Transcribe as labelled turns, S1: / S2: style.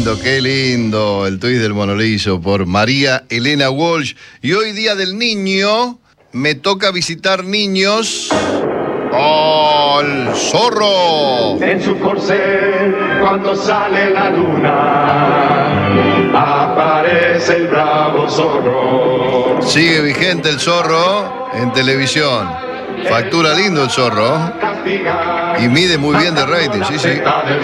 S1: qué lindo el tuit del monolillo por María Elena Walsh. Y hoy, Día del Niño, me toca visitar niños. ¡Oh, el zorro!
S2: En su corcel, cuando sale la luna, aparece el bravo zorro.
S1: Sigue vigente el zorro en televisión. Factura lindo el zorro. Y mide muy bien de rating, sí, sí.